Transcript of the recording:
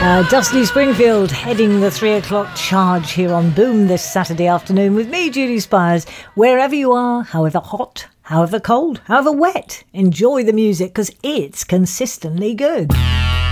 Dusty Springfield heading the 3 o'clock charge here on Boom this Saturday afternoon with me, Judy Spires. Wherever you are, however hot, however cold, however wet, enjoy the music because it's consistently good.